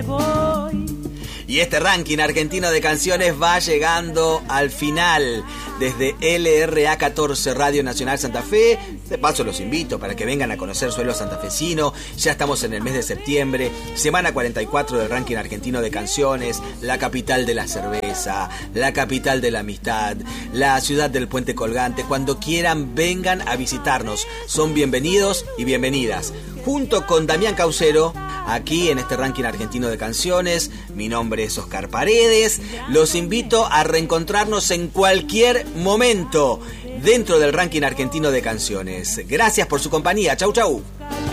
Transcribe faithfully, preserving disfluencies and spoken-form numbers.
Y este ranking argentino de canciones va llegando al final desde L R A catorce Radio Nacional Santa Fe. De paso los invito para que vengan a conocer suelo santafesino. Ya estamos en el mes de septiembre, semana cuarenta y cuatro del ranking argentino de canciones, la capital de la cerveza, la capital de la amistad, la ciudad del puente colgante. Cuando quieran vengan a visitarnos, son bienvenidos y bienvenidas. Junto con Damián Caucero, aquí en este ranking argentino de canciones, mi nombre es Oscar Paredes. Los invito a reencontrarnos en cualquier momento dentro del ranking argentino de canciones. Gracias por su compañía. Chau, chau.